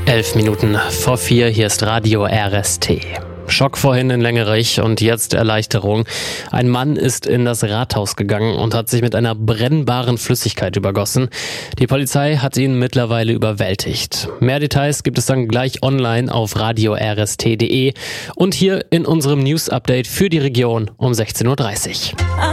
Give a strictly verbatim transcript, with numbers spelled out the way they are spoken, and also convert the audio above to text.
Elf Minuten vor vier, hier ist Radio R S T. Schock vorhin in Längerich und jetzt Erleichterung. Ein Mann ist in das Rathaus gegangen und hat sich mit einer brennbaren Flüssigkeit übergossen. Die Polizei hat ihn mittlerweile überwältigt. Mehr Details gibt es dann gleich online auf radio r s t punkt d e und hier in unserem News-Update für die Region um sechzehn Uhr dreißig.